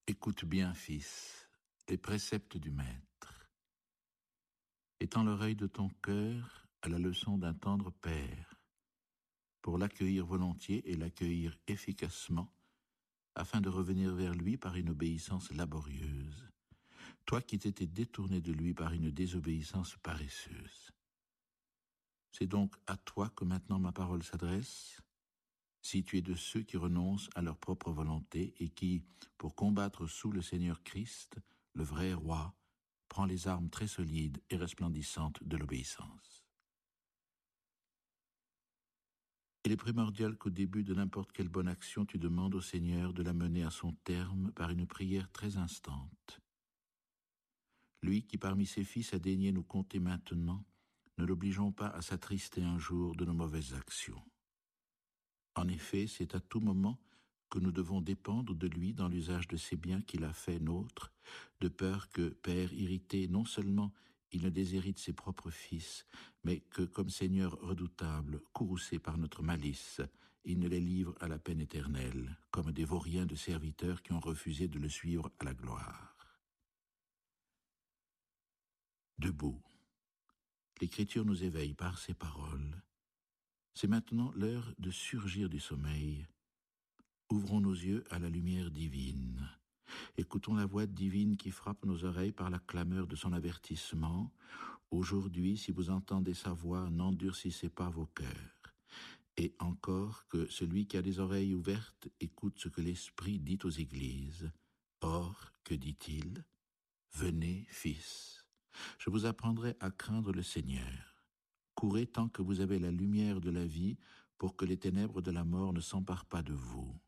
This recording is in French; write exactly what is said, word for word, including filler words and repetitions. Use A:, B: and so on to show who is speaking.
A: Écoute bien, fils, les préceptes du Maître. Étends l'oreille de ton cœur à la leçon d'un tendre père, pour l'accueillir volontiers et l'accueillir efficacement, afin de revenir vers lui par une obéissance laborieuse, toi qui t'étais détourné de lui par une désobéissance paresseuse. C'est donc à toi que maintenant ma parole s'adresse, si tu es de ceux qui renoncent à leur propre volonté et qui, pour combattre sous le Seigneur Christ, le vrai roi, prend les armes très solides et resplendissantes de l'obéissance. Il est primordial qu'au début de n'importe quelle bonne action, tu demandes au Seigneur de la mener à son terme par une prière très instante. Lui qui parmi ses fils a daigné nous compter maintenant, ne l'obligeons pas à s'attrister un jour de nos mauvaises actions. En effet, c'est à tout moment que nous devons dépendre de lui dans l'usage de ces biens qu'il a fait nôtres, de peur que, Père irrité, non seulement il ne déshérite ses propres fils, mais que, comme Seigneur redoutable, courroucé par notre malice, il ne les livre à la peine éternelle, comme des vauriens de serviteurs qui ont refusé de le suivre à la gloire. Debout, l'Écriture nous éveille par ses paroles. C'est maintenant l'heure de surgir du sommeil. Ouvrons nos yeux à la lumière divine. Écoutons la voix divine qui frappe nos oreilles par la clameur de son avertissement. Aujourd'hui, si vous entendez sa voix, n'endurcissez pas vos cœurs. Et encore que celui qui a les oreilles ouvertes écoute ce que l'Esprit dit aux églises. Or, que dit-il? Venez, fils, je vous apprendrai à craindre le Seigneur. Courez tant que vous avez la lumière de la vie pour que les ténèbres de la mort ne s'emparent pas de vous.